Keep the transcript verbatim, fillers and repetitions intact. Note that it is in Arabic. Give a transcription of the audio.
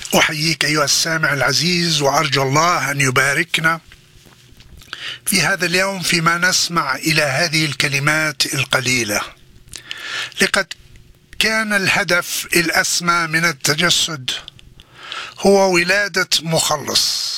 أحييك أيها السامع العزيز، وأرجو الله أن يباركنا في هذا اليوم فيما نسمع إلى هذه الكلمات القليلة. لقد كان الهدف الأسمى من التجسد هو ولادة مخلص،